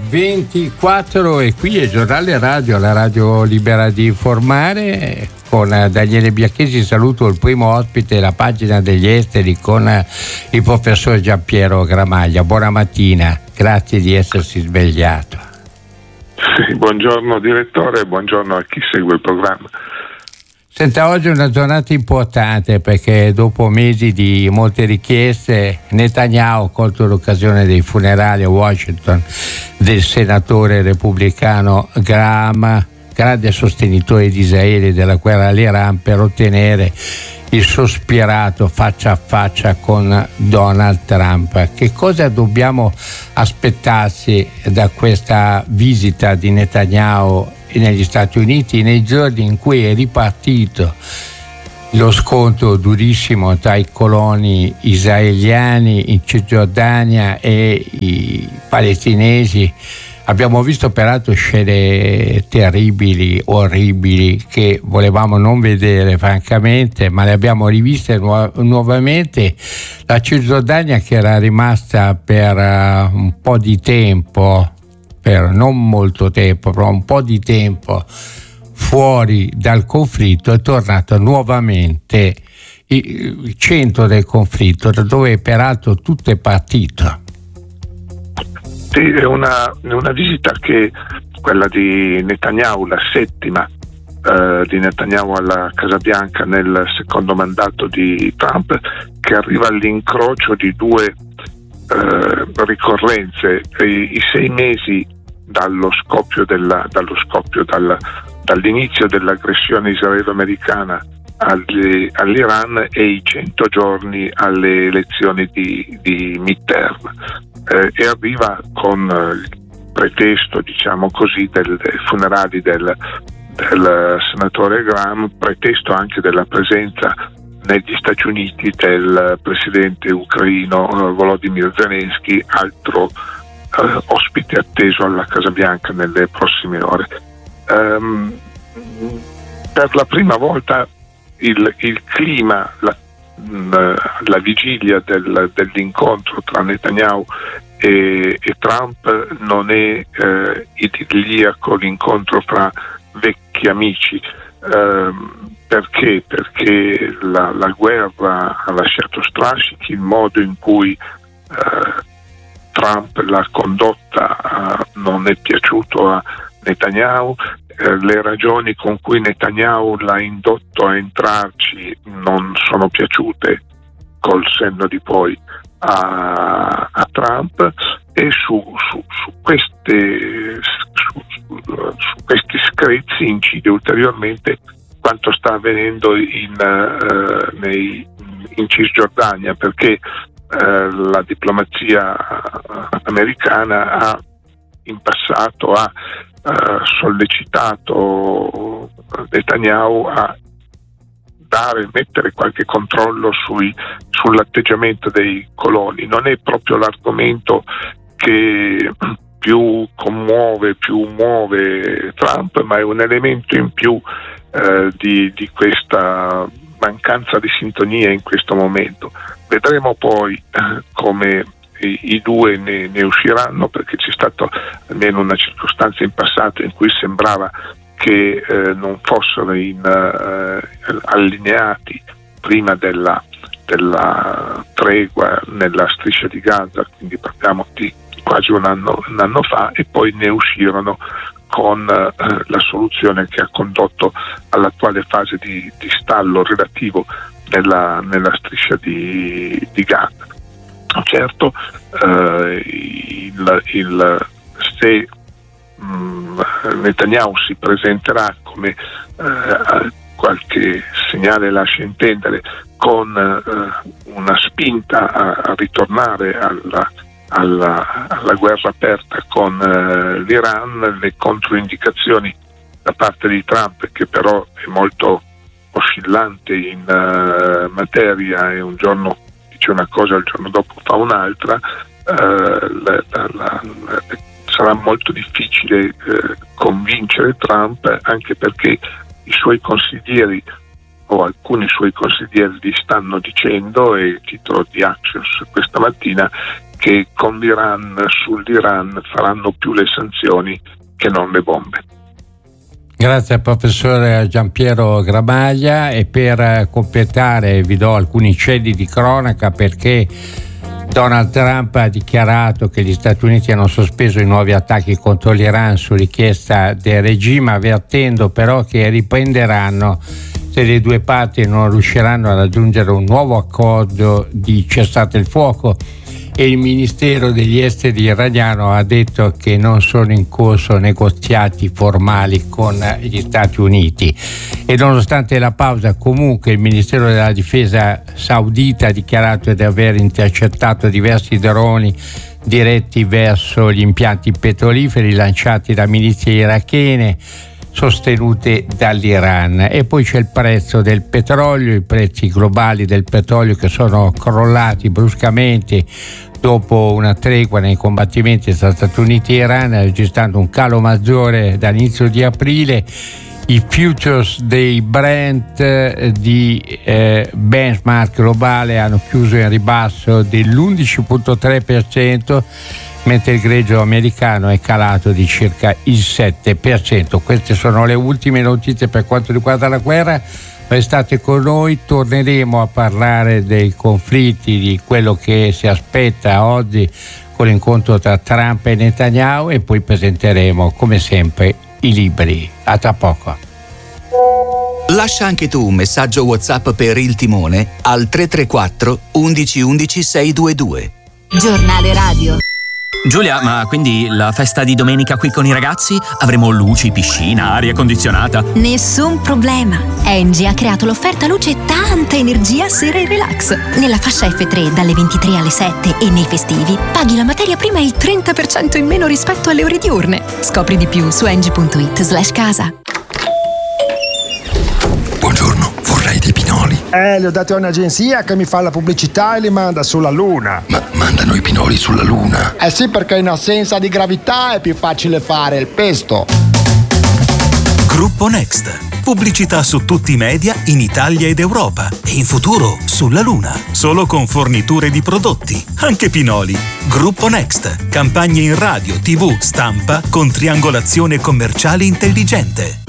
24 e qui è il giornale radio, la radio libera di informare. Con Daniele Bianchesi saluto il primo ospite della pagina degli esteri con il professor Giampiero Gramaglia. Buona mattina, grazie di essersi svegliato. Sì, buongiorno direttore, buongiorno a chi segue il programma. Senta, oggi è una giornata importante perché dopo mesi di molte richieste Netanyahu ha colto l'occasione dei funerali a Washington del senatore repubblicano Graham, grande sostenitore di Israele e della guerra all'Iran, per ottenere il sospirato faccia a faccia con Donald Trump. Che cosa dobbiamo aspettarsi da questa visita di Netanyahu negli Stati Uniti nei giorni in cui è ripartito lo scontro durissimo tra i coloni israeliani in Cisgiordania e i palestinesi? Abbiamo visto peraltro scene terribili, orribili, che volevamo non vedere francamente, ma le abbiamo riviste nuovamente. La Cisgiordania, che era rimasta per un po' di tempo, per non molto tempo, però un po' di tempo fuori dal conflitto, è tornato nuovamente il centro del conflitto, da dove peraltro tutto è partito. Sì, è una visita che quella di Netanyahu, la settima di Netanyahu alla Casa Bianca nel secondo mandato di Trump, che arriva all'incrocio di due ricorrenze, i 6 mesi dall'inizio dell'aggressione israelo-americana all'Iran e i 100 giorni alle elezioni di midterm, e arriva con il pretesto, diciamo così, dei funerali del senatore Graham, pretesto anche della presenza negli Stati Uniti del presidente ucraino Volodymyr Zelensky, altro ospite atteso alla Casa Bianca nelle prossime ore. Per la prima volta il clima, la vigilia dell'incontro tra Netanyahu e Trump non è idilliaco, l'incontro fra vecchi amici. Perché? Perché la guerra ha lasciato strascichi, il modo in cui Trump l'ha condotta non è piaciuto a Netanyahu, le ragioni con cui Netanyahu l'ha indotto a entrarci non sono piaciute col senno di poi a Trump, e su questi screzi incide ulteriormente quanto sta avvenendo in Cisgiordania, perché la diplomazia americana in passato ha sollecitato Netanyahu a mettere qualche controllo sull'atteggiamento dei coloni. Non è proprio l'argomento che più commuove, più muove Trump, ma è un elemento in più di questa mancanza di sintonia in questo momento. Vedremo poi come i due ne usciranno, perché c'è stato almeno una circostanza in passato in cui sembrava che non fossero allineati prima della tregua nella striscia di Gaza, quindi parliamo di quasi un anno fa, e poi ne uscirono con la soluzione che ha condotto all'attuale fase di stallo relativo nella striscia di Gaza. Certo, se Netanyahu si presenterà, come qualche segnale lascia intendere, con una spinta a ritornare alla guerra aperta con l'Iran, le controindicazioni da parte di Trump, che però è molto oscillante in materia, e un giorno dice una cosa, il giorno dopo fa un'altra, sarà molto difficile convincere Trump, anche perché i suoi consiglieri, o alcuni suoi consiglieri, gli stanno dicendo, e il titolo di Axios questa mattina, che con l'Iran, sull'Iran faranno più le sanzioni che non le bombe. Grazie al professore Giampiero Gramaglia, e per completare vi do alcuni cenni di cronaca, perché Donald Trump ha dichiarato che gli Stati Uniti hanno sospeso i nuovi attacchi contro l'Iran su richiesta del regime, avvertendo però che riprenderanno se le due parti non riusciranno a raggiungere un nuovo accordo di cessate il fuoco. E il Ministero degli Esteri iraniano ha detto che non sono in corso negoziati formali con gli Stati Uniti. E nonostante la pausa, comunque il Ministero della Difesa saudita ha dichiarato di aver intercettato diversi droni diretti verso gli impianti petroliferi lanciati da milizie irachene sostenute dall'Iran. E poi c'è il prezzo del petrolio, i prezzi globali del petrolio che sono crollati bruscamente dopo una tregua nei combattimenti tra Stati Uniti e Iran, registrando un calo maggiore dall'inizio di aprile. I futures dei Brent di benchmark globale hanno chiuso in ribasso dell'11,3%, mentre il greggio americano è calato di circa il 7%. Queste sono le ultime notizie per quanto riguarda la guerra. Restate con noi, torneremo a parlare dei conflitti, di quello che si aspetta oggi con l'incontro tra Trump e Netanyahu, e poi presenteremo come sempre i libri. A tra poco. Lascia anche tu un messaggio WhatsApp per Il Timone al 334 11 11 622. Giornale radio. Giulia, ma quindi la festa di domenica qui con i ragazzi? Avremo luci, piscina, aria condizionata? Nessun problema. Engie ha creato l'offerta luce tanta energia sera e relax. Nella fascia F3 dalle 23 alle 7 e nei festivi paghi la materia prima il 30% in meno rispetto alle ore diurne. Scopri di più su engie.it/casa. Buongiorno, vorrei dei pinoli. Li ho dati a un'agenzia che mi fa la pubblicità e li manda sulla Luna. Ma mandano i pinoli sulla Luna? Eh sì, perché in assenza di gravità è più facile fare il pesto. Gruppo Next. Pubblicità su tutti i media in Italia ed Europa. E in futuro sulla Luna. Solo con forniture di prodotti. Anche pinoli. Gruppo Next. Campagne in radio, TV, stampa con triangolazione commerciale intelligente.